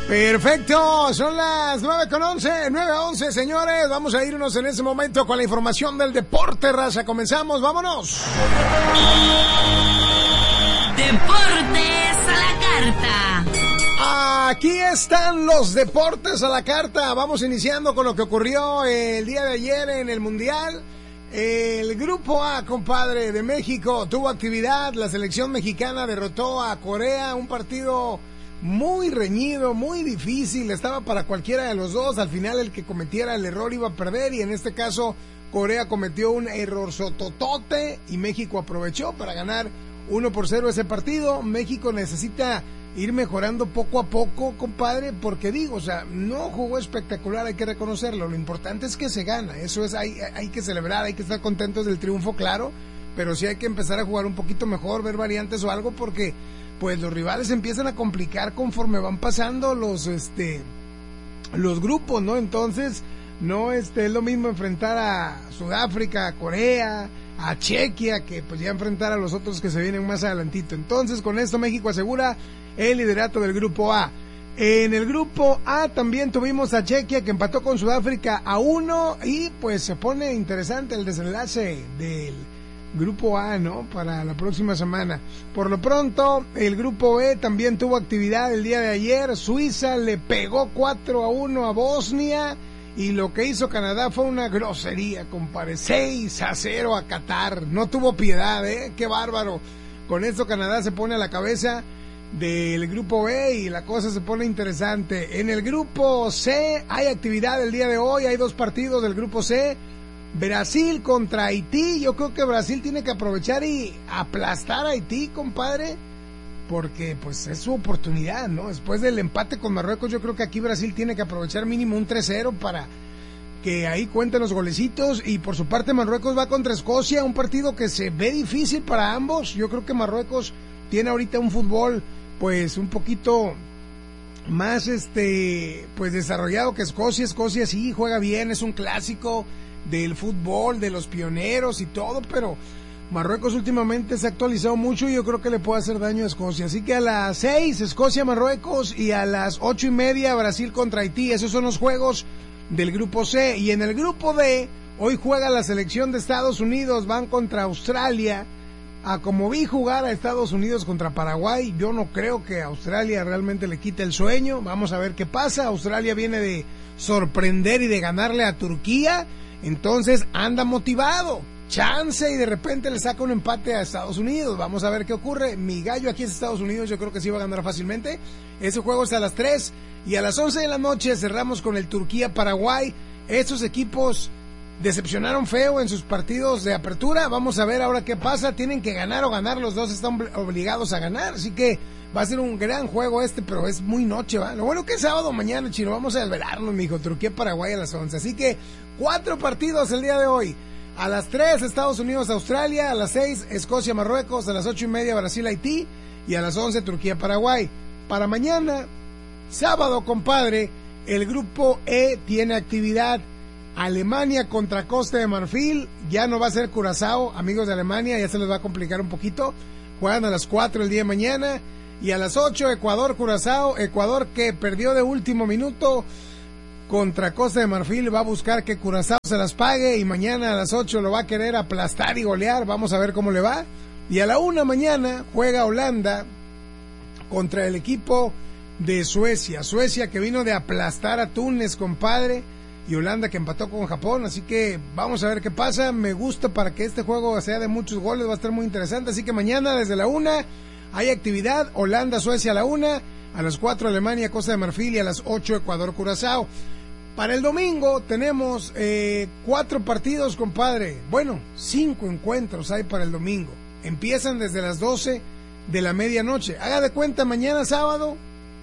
Perfecto, son las 9:11, 9:11, señores. Vamos a irnos en ese momento con la información del deporte, raza. Comenzamos, vámonos. Deportes a la carta. Aquí están los deportes a la carta. Vamos iniciando con lo que ocurrió el día de ayer en el Mundial. El Grupo A, compadre, de México tuvo actividad. La selección mexicana derrotó a Corea, un partido muy reñido, muy difícil, estaba para cualquiera de los dos. Al final el que cometiera el error iba a perder, y en este caso Corea cometió un error sototote y México aprovechó para ganar 1-0 ese partido. México necesita ir mejorando poco a poco, compadre, porque digo, o sea, no jugó espectacular, hay que reconocerlo. Lo importante es que se gana, eso es, hay que celebrar, hay que estar contentos del triunfo, claro, pero sí hay que empezar a jugar un poquito mejor, ver variantes o algo, porque pues los rivales empiezan a complicar conforme van pasando los grupos, ¿no? Entonces, no es lo mismo enfrentar a Sudáfrica, a Corea, a Chequia, que pues ya enfrentar a los otros que se vienen más adelantito. Entonces, con esto México asegura el liderato del Grupo A. En el Grupo A también tuvimos a Chequia, que empató con Sudáfrica a 1, y pues se pone interesante el desenlace del Grupo A, ¿no? Para la próxima semana. Por lo pronto, el Grupo B también tuvo actividad el día de ayer. Suiza le pegó 4-1 a Bosnia, y lo que hizo Canadá fue una grosería, compadre. 6-0 a Qatar. No tuvo piedad, qué bárbaro. Con esto Canadá se pone a la cabeza del Grupo B y la cosa se pone interesante. En el Grupo C hay actividad el día de hoy. Hay 2 partidos del Grupo C. Brasil contra Haití. Yo creo que Brasil tiene que aprovechar y aplastar a Haití, compadre, porque pues es su oportunidad, ¿no? Después del empate con Marruecos, yo creo que aquí Brasil tiene que aprovechar mínimo un 3-0 para que ahí cuenten los golecitos. Y por su parte Marruecos va contra Escocia, un partido que se ve difícil para ambos. Yo creo que Marruecos tiene ahorita un fútbol pues un poquito más pues desarrollado que Escocia. Escocia sí juega bien, es un clásico del fútbol, de los pioneros y todo, pero Marruecos últimamente se ha actualizado mucho y yo creo que le puede hacer daño a Escocia. Así que a las 6 Escocia-Marruecos, y a las 8:30 Brasil contra Haití. Esos son los juegos del Grupo C. Y en el Grupo D hoy juega la selección de Estados Unidos, van contra Australia. Como vi jugar a Estados Unidos contra Paraguay, yo no creo que a Australia realmente le quite el sueño. Vamos a ver qué pasa. Australia viene de sorprender y de ganarle a Turquía, entonces anda motivado, chance, y de repente le saca un empate a Estados Unidos. Vamos a ver qué ocurre. Mi gallo aquí es Estados Unidos, yo creo que sí va a ganar fácilmente. Ese juego es a las 3, y a las 11 de la noche cerramos con el Turquía-Paraguay. Estos equipos decepcionaron feo en sus partidos de apertura. Vamos a ver ahora qué pasa. Tienen que ganar o ganar, los dos están obligados a ganar, así que va a ser un gran juego pero es muy noche, ¿va? Lo bueno que es sábado mañana, chino, vamos a desvelarnos, mijo. Turquía-Paraguay a las 11, así que 4 partidos el día de hoy. A las 3 Estados Unidos-Australia, a las 6 Escocia-Marruecos, a las 8:30 Brasil-Haití, y a las 11 Turquía-Paraguay. Para mañana, sábado, compadre, el Grupo E tiene actividad. Alemania contra Costa de Marfil. Ya no va a ser Curazao, amigos de Alemania, ya se les va a complicar un poquito. Juegan a las 4 el día de mañana, y a las 8 Ecuador-Curazao. Ecuador, que perdió de último minuto contra Costa de Marfil, va a buscar que Curazao se las pague, y mañana a las 8 lo va a querer aplastar y golear. Vamos a ver cómo le va. Y a la 1 mañana juega Holanda contra el equipo de Suecia. Suecia, que vino de aplastar a Túnez, compadre, y Holanda, que empató con Japón. Así que vamos a ver qué pasa. Me gusta para que este juego sea de muchos goles, va a estar muy interesante. Así que mañana desde la 1 hay actividad. Holanda-Suecia a la 1, a las 4 Alemania-Costa de Marfil, y a las 8 Ecuador-Curazao. Para el domingo tenemos 4 partidos, compadre. Bueno, 5 encuentros hay para el domingo. Empiezan desde las 12 de la medianoche. Haga de cuenta, mañana sábado,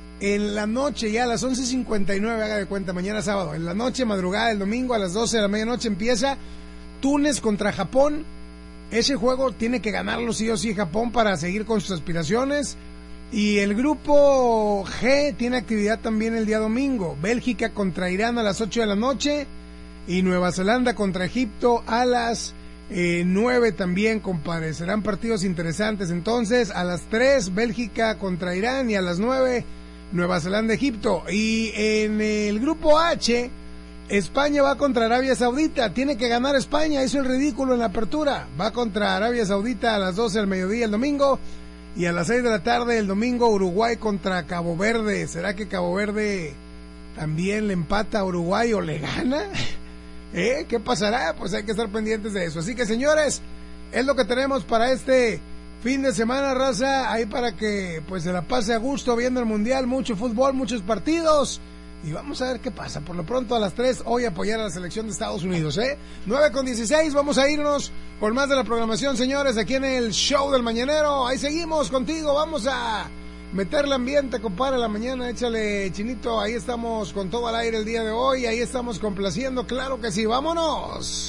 en la noche, ya a las 11:59, haga de cuenta, mañana sábado, en la noche, madrugada del domingo, a las 12 de la medianoche empieza Túnez contra Japón. Ese juego tiene que ganarlo sí o sí Japón para seguir con sus aspiraciones. Y el Grupo G tiene actividad también el día domingo. Bélgica contra Irán a las 8 de la noche, y Nueva Zelanda contra Egipto a las 9 también, compadre. Serán partidos interesantes. Entonces, a las 3 Bélgica contra Irán, y a las 9 Nueva Zelanda, Egipto. Y en el grupo H, España va contra Arabia Saudita. Tiene que ganar España, hizo el ridículo en la apertura. Va contra Arabia Saudita a las 12 del mediodía el domingo. Y a las 6 de la tarde el domingo, Uruguay contra Cabo Verde. ¿Será que Cabo Verde también le empata a Uruguay o le gana? ¿Qué pasará? Pues hay que estar pendientes de eso. Así que, señores, es lo que tenemos para este fin de semana, raza. Ahí para que pues se la pase a gusto viendo el Mundial. Mucho fútbol, muchos partidos. Y vamos a ver qué pasa. Por lo pronto a las 3 hoy apoyar a la selección de Estados Unidos, 9:16, vamos a irnos con más de la programación, señores, aquí en el show del Mañanero. Ahí seguimos contigo, vamos a meterle ambiente, compadre, la mañana. Échale, Chinito, ahí estamos con todo al aire el día de hoy. Ahí estamos complaciendo, claro que sí, vámonos.